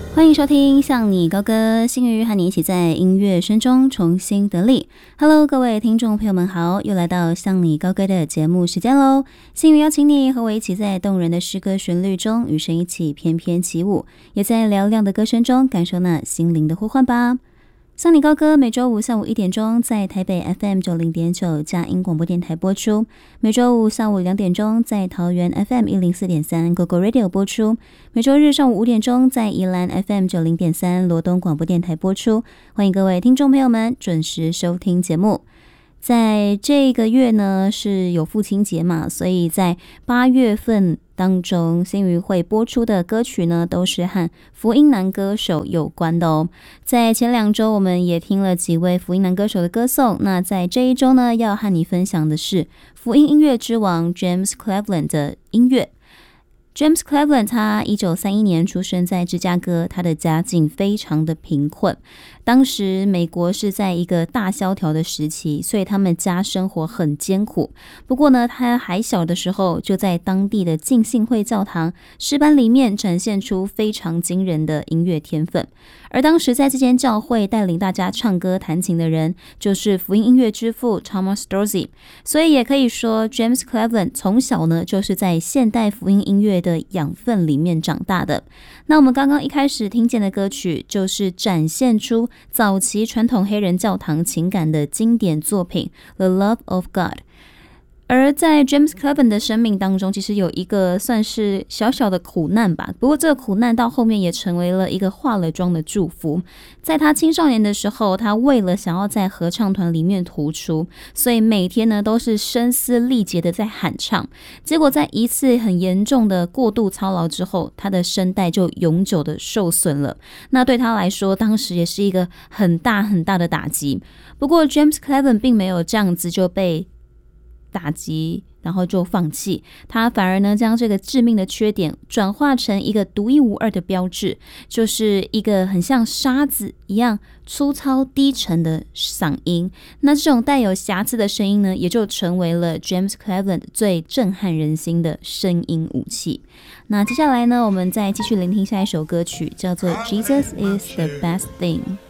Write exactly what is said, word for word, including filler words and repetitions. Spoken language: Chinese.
欢迎收听向你高歌，星宇和你一起在音乐声中重新得力。Hello， 各位听众朋友们好，又来到向你高歌的节目时间喽。星宇邀请你和我一起在动人的诗歌旋律中与神一起翩翩起舞，也在嘹亮的歌声中感受那心灵的呼唤吧。向你高歌每周五下午一点钟在台北 F M 九零点九佳音广播电台播出，每周五下午两点钟在桃园 F M 一零四点三 Go Go Radio 播出，每周日上午五点钟在宜兰 F M 九零点三罗东广播电台播出。欢迎各位听众朋友们准时收听节目。在这个月呢是有父亲节嘛，所以在八月份当中，星宇会播出的歌曲呢都是和福音男歌手有关的哦。在前两周我们也听了几位福音男歌手的歌颂，那在这一周呢要和你分享的是福音音乐之王 James Cleveland 的音乐。James Cleveland 他一九三一年出生在芝加哥，他的家境非常的贫困。当时美国是在一个大萧条的时期，所以他们家生活很艰苦。不过呢，他还小的时候就在当地的浸信会教堂诗班里面展现出非常惊人的音乐天分。而当时在这间教会带领大家唱歌弹琴的人，就是福音音乐之父 Thomas Dorsey。所以也可以说 James Cleveland 从小呢就是在现代福音音乐的养分里面长大的。那我们刚刚一开始听见的歌曲，就是展现出早期传统黑人教堂情感的经典作品 The Love of God。而在 James Cleveland 的生命当中，其实有一个算是小小的苦难吧，不过这个苦难到后面也成为了一个化了妆的祝福。在他青少年的时候，他为了想要在合唱团里面突出，所以每天呢都是声嘶力竭的在喊唱，结果在一次很严重的过度操劳之后，他的声带就永久的受损了。那对他来说，当时也是一个很大很大的打击。不过 James Cleveland 并没有这样子就被打击然后就放弃，他反而呢将这个致命的缺点转化成一个独一无二的标志，就是一个很像沙子一样粗糙低沉的嗓音。那这种带有瑕疵的声音呢，也就成为了 James Cleveland 最震撼人心的声音武器。那接下来呢，我们再继续聆听下一首歌曲，叫做 Jesus is the best thing。